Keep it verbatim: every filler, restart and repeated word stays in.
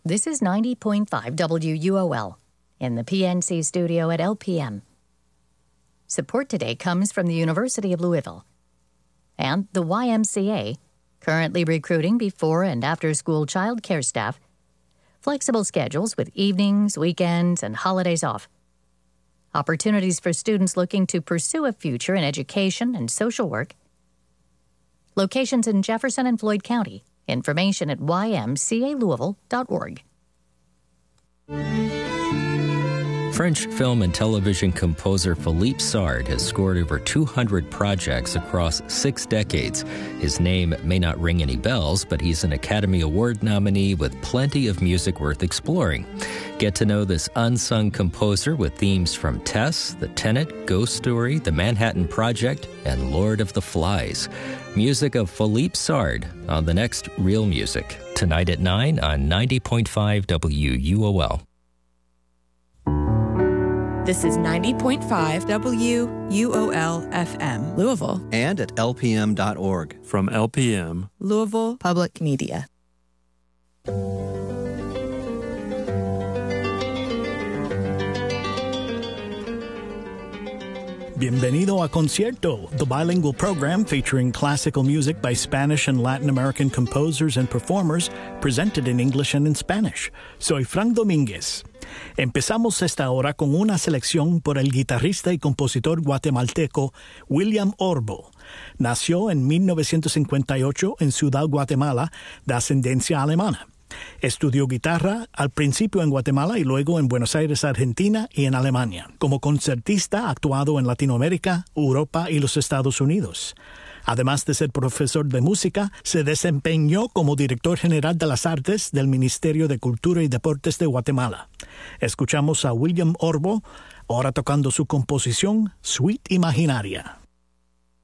This is ninety point five W U O L in the P N C studio at L P M. Support today comes from the University of Louisville and the Y M C A, currently recruiting before and after school child care staff, flexible schedules with evenings, weekends, and holidays off. Opportunities for students looking to pursue a future in education and social work. Locations in Jefferson and Floyd County. Information at y m c a louisville dot org. French film and television composer Philippe Sard has scored over two hundred projects across six decades. His name may not ring any bells, but he's an Academy Award nominee with plenty of music worth exploring. Get to know this unsung composer with themes from Tess, The Tenant, Ghost Story, The Manhattan Project, and Lord of the Flies. Music of Philippe Sard on the next Real Music, tonight at nine on ninety point five W U O L. This is ninety point five W U O L F M, Louisville. And at L P M dot org. From L P M, Louisville Public Media. Bienvenido a Concierto, the bilingual program featuring classical music by Spanish and Latin American composers and performers, presented in English and in Spanish. Soy Frank Domínguez. Empezamos esta hora con una selección por el guitarrista y compositor guatemalteco William Orbo. Nació en mil novecientos cincuenta y ocho en Ciudad Guatemala, de ascendencia alemana. Estudió guitarra al principio en Guatemala y luego en Buenos Aires, Argentina y en Alemania. Como concertista ha actuado en Latinoamérica, Europa y los Estados Unidos. Además de ser profesor de música, se desempeñó como director general de las artes del Ministerio de Cultura y Deportes de Guatemala. Escuchamos a William Orbo, ahora tocando su composición Suite Imaginaria.